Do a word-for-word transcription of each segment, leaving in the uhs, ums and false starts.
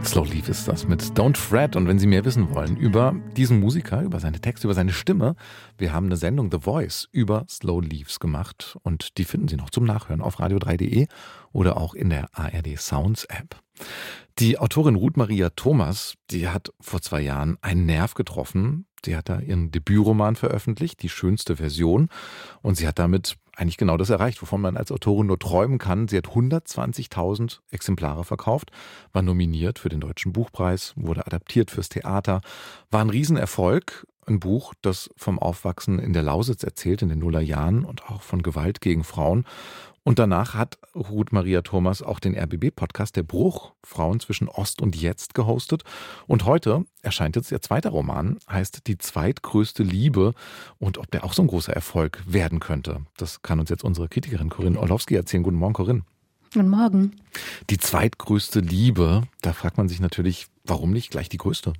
Slow Leaf ist das mit Don't Fret. Und wenn Sie mehr wissen wollen über diesen Musiker, über seine Texte, über seine Stimme, wir haben eine Sendung The Voice über Slow Leaves gemacht und die finden Sie noch zum Nachhören auf radio drei punkt de oder auch in der A R D Sounds App. Die Autorin Ruth Maria Thomas, die hat vor zwei Jahren einen Nerv getroffen. Sie hat da ihren Debütroman veröffentlicht, Die schönste Version. Und sie hat damit eigentlich genau das erreicht, wovon man als Autorin nur träumen kann. Sie hat hundertzwanzigtausend Exemplare verkauft, war nominiert für den Deutschen Buchpreis, wurde adaptiert fürs Theater, war ein Riesenerfolg. Ein Buch, das vom Aufwachsen in der Lausitz erzählt, in den Nullerjahren und auch von Gewalt gegen Frauen. Und danach hat Ruth Maria Thomas auch den R B B-Podcast Der Bruch, Frauen zwischen Ost und Jetzt, gehostet. Und heute erscheint jetzt ihr zweiter Roman, heißt Die zweitgrößte Liebe. Und ob der auch so ein großer Erfolg werden könnte, das kann uns jetzt unsere Kritikerin Corinne Orlowski erzählen. Guten Morgen, Corinne. Guten Morgen. Die zweitgrößte Liebe, da fragt man sich natürlich, warum nicht gleich die größte?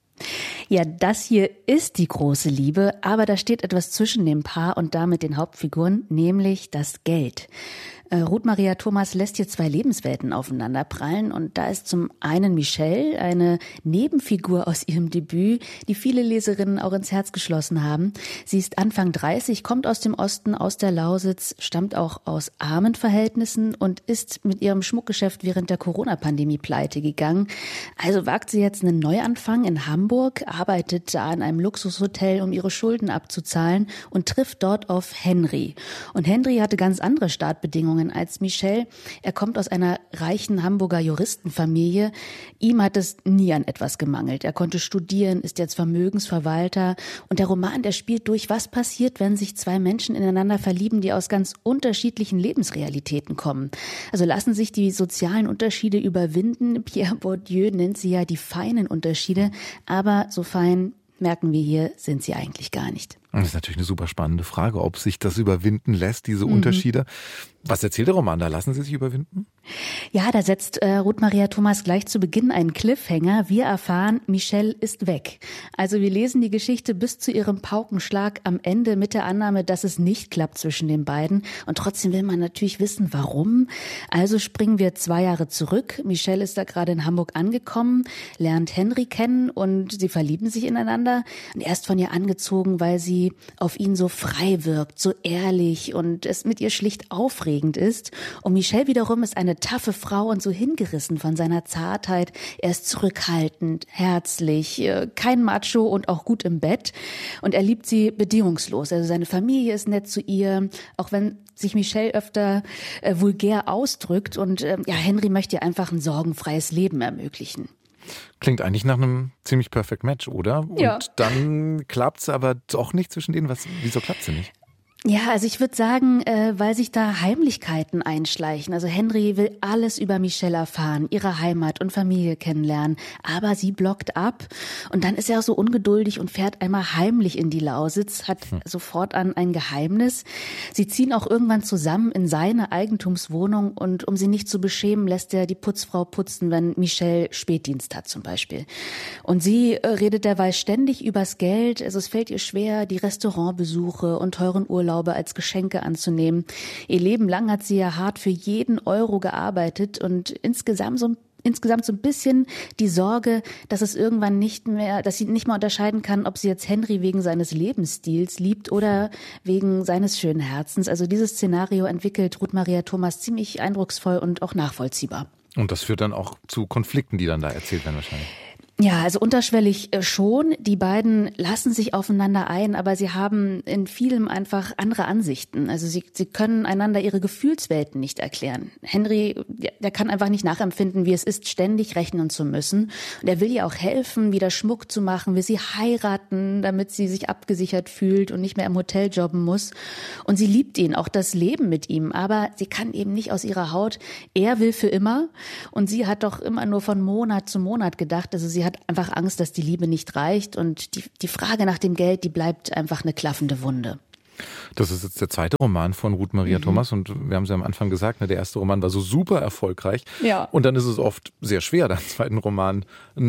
Ja, das hier ist die große Liebe, aber da steht etwas zwischen dem Paar und damit den Hauptfiguren, nämlich das Geld. Äh, Ruth Maria Thomas lässt hier zwei Lebenswelten aufeinander prallen und da ist zum einen Michelle, eine Nebenfigur aus ihrem Debüt, die viele Leserinnen auch ins Herz geschlossen haben. Sie ist Anfang dreißig, kommt aus dem Osten, aus der Lausitz, stammt auch aus armen Verhältnissen und ist mit ihrem Schmuckgeschäft während der Corona-Pandemie pleite gegangen. Also wagt sie jetzt einen Neuanfang in Hamburg, arbeitet da in einem Luxushotel, um ihre Schulden abzuzahlen und trifft dort auf Henry. Und Henry hatte ganz andere Startbedingungen als Michelle. Er kommt aus einer reichen Hamburger Juristenfamilie. Ihm hat es nie an etwas gemangelt. Er konnte studieren, ist jetzt Vermögensverwalter. Und der Roman, der spielt durch, was passiert, wenn sich zwei Menschen ineinander verlieben, die aus ganz unterschiedlichen Lebensrealitäten kommen. Also lassen sich die sozialen Unterschiede überwinden. Pierre Bourdieu nennt sie ja die feinen Unterschiede. Aber so fein, merken wir hier, sind sie eigentlich gar nicht. Das ist natürlich eine super spannende Frage, ob sich das überwinden lässt, diese Mhm. Unterschiede. Was erzählt der Roman da? Lassen sie sich überwinden? Ja, da setzt äh, Ruth Maria Thomas gleich zu Beginn einen Cliffhanger. Wir erfahren, Michelle ist weg. Also wir lesen die Geschichte bis zu ihrem Paukenschlag am Ende mit der Annahme, dass es nicht klappt zwischen den beiden. Und trotzdem will man natürlich wissen, warum. Also springen wir zwei Jahre zurück. Michelle ist da gerade in Hamburg angekommen, lernt Henry kennen und sie verlieben sich ineinander. Und er ist von ihr angezogen, weil sie auf ihn so frei wirkt, so ehrlich und es mit ihr schlicht aufregend ist. Und Michelle wiederum ist eine taffe Frau und so hingerissen von seiner Zartheit. Er ist zurückhaltend, herzlich, kein Macho und auch gut im Bett. Und er liebt sie bedingungslos. Also seine Familie ist nett zu ihr, auch wenn sich Michelle öfter äh, vulgär ausdrückt. Und äh, ja, Henry möchte ihr einfach ein sorgenfreies Leben ermöglichen. Klingt eigentlich nach einem ziemlich perfect Match, oder? Und ja. Dann klappt's aber doch nicht zwischen denen. Was, wieso klappt's denn nicht? Ja, also ich würde sagen, äh, weil sich da Heimlichkeiten einschleichen. Also Henry will alles über Michelle erfahren, ihre Heimat und Familie kennenlernen, aber sie blockt ab. Und dann ist er auch so ungeduldig und fährt einmal heimlich in die Lausitz, hat hm. sofort an ein Geheimnis. Sie ziehen auch irgendwann zusammen in seine Eigentumswohnung und um sie nicht zu beschämen, lässt er die Putzfrau putzen, wenn Michelle Spätdienst hat zum Beispiel. Und sie äh, redet derweil ständig übers Geld. Also es fällt ihr schwer, die Restaurantbesuche und teuren Urlaub als Geschenke anzunehmen. Ihr Leben lang hat sie ja hart für jeden Euro gearbeitet und insgesamt so Insgesamt so ein bisschen die Sorge, dass es irgendwann nicht mehr, dass sie nicht mehr unterscheiden kann, ob sie jetzt Henry wegen seines Lebensstils liebt oder wegen seines schönen Herzens. Also dieses Szenario entwickelt Ruth Maria Thomas ziemlich eindrucksvoll und auch nachvollziehbar. Und das führt dann auch zu Konflikten, die dann da erzählt werden wahrscheinlich. Ja, also unterschwellig schon. Die beiden lassen sich aufeinander ein, aber sie haben in vielem einfach andere Ansichten. Also sie, sie können einander ihre Gefühlswelten nicht erklären. Henry, der kann einfach nicht nachempfinden, wie es ist, ständig rechnen zu müssen. Und er will ihr auch helfen, wieder Schmuck zu machen, will sie heiraten, damit sie sich abgesichert fühlt und nicht mehr im Hotel jobben muss. Und sie liebt ihn, auch das Leben mit ihm, aber sie kann eben nicht aus ihrer Haut. Er will für immer und sie hat doch immer nur von Monat zu Monat gedacht. Also sie hat einfach Angst, dass die Liebe nicht reicht und die, die Frage nach dem Geld, die bleibt einfach eine klaffende Wunde. Das ist jetzt der zweite Roman von Ruth Maria mhm. Thomas und wir haben es ja am Anfang gesagt, ne, der erste Roman war so super erfolgreich ja. und dann ist es oft sehr schwer, den zweiten Roman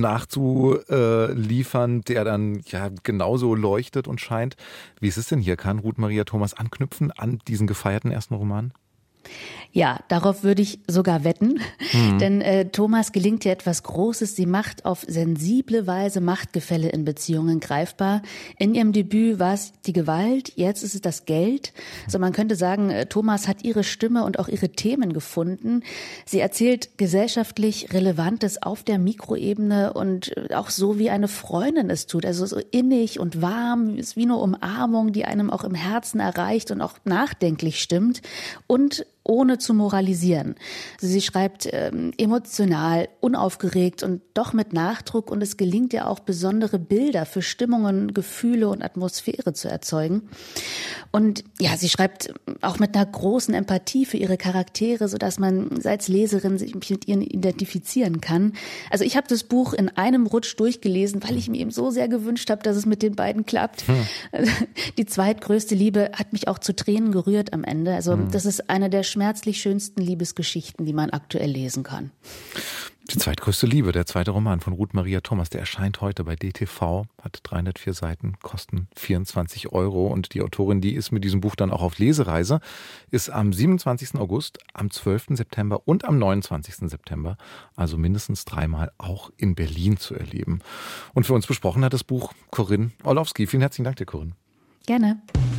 nachzuliefern, der dann ja genauso leuchtet und scheint. Wie ist es denn hier? Kann Ruth Maria Thomas anknüpfen an diesen gefeierten ersten Roman? Ja, darauf würde ich sogar wetten, mhm. denn äh, Thomas gelingt ja etwas Großes. Sie macht auf sensible Weise Machtgefälle in Beziehungen greifbar. In ihrem Debüt war es die Gewalt, jetzt ist es das Geld. Also man könnte sagen, äh, Thomas hat ihre Stimme und auch ihre Themen gefunden. Sie erzählt gesellschaftlich Relevantes auf der Mikroebene und äh, auch so, wie eine Freundin es tut. Also so innig und warm, ist wie eine Umarmung, die einem auch im Herzen erreicht und auch nachdenklich stimmt. Und ohne zu moralisieren. Also sie schreibt ähm, emotional, unaufgeregt und doch mit Nachdruck, und es gelingt ihr auch, besondere Bilder für Stimmungen, Gefühle und Atmosphäre zu erzeugen. Und ja, sie schreibt auch mit einer großen Empathie für ihre Charaktere, sodass man als Leserin sich mit ihnen identifizieren kann. Also ich habe das Buch in einem Rutsch durchgelesen, weil ich mir eben so sehr gewünscht habe, dass es mit den beiden klappt. Hm. Die zweitgrößte Liebe hat mich auch zu Tränen gerührt am Ende. Also hm. das ist eine der schmerzlich schönsten Liebesgeschichten, die man aktuell lesen kann. Die zweitgrößte Liebe, der zweite Roman von Ruth Maria Thomas, der erscheint heute bei D T V, hat dreihundertvier Seiten, kosten vierundzwanzig Euro. Und die Autorin, die ist mit diesem Buch dann auch auf Lesereise, ist am siebenundzwanzigsten August, am zwölften September und am neunundzwanzigsten September, also mindestens dreimal auch in Berlin zu erleben. Und für uns besprochen hat das Buch Corinne Orlowski. Vielen herzlichen Dank dir, Corinne. Gerne.